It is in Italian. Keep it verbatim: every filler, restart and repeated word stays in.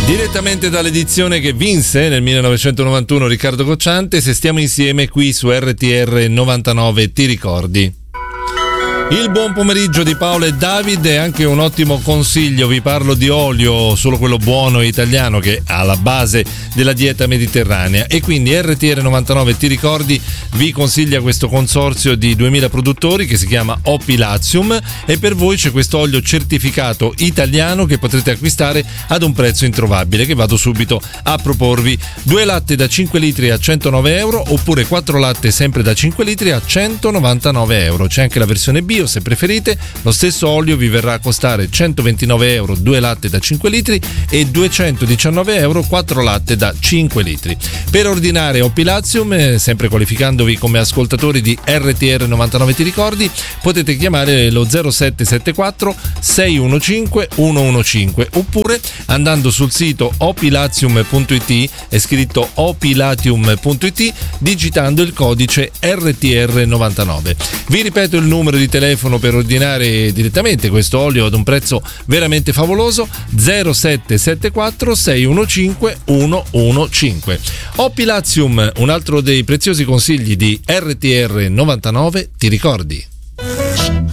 Direttamente dall'edizione che vinse nel millenovecentonovantuno Riccardo Cocciante, se stiamo insieme qui su R T R novantanove, ti ricordi? Il buon pomeriggio di Paolo e David è anche un ottimo consiglio. Vi parlo di olio, solo quello buono e italiano, che è alla base della dieta mediterranea, e quindi R T R novantanove, ti ricordi, vi consiglia questo consorzio di duemila produttori che si chiama Opilatium, e per voi c'è questo olio certificato italiano che potrete acquistare ad un prezzo introvabile, che vado subito a proporvi: due latte da cinque litri a centonove euro, oppure quattro latte sempre da cinque litri a centonovantanove euro. C'è anche la versione bio se preferite. Lo stesso olio vi verrà a costare centoventinove euro due latte da cinque litri e duecentodiciannove euro quattro latte da cinque litri. Per ordinare Opilatium, eh, sempre qualificandovi come ascoltatori di R T R novantanove, ti ricordi, potete chiamare lo zero sette sette quattro sei uno cinque uno uno cinque, oppure andando sul sito opilatium punto it, è scritto opilatium punto it, digitando il codice R T R novantanove. Vi ripeto il numero di telefono per ordinare direttamente questo olio ad un prezzo veramente favoloso: zero sette sette quattro sei uno cinque uno uno cinque. Opilatium, un altro dei preziosi consigli di R T R novantanove, ti ricordi?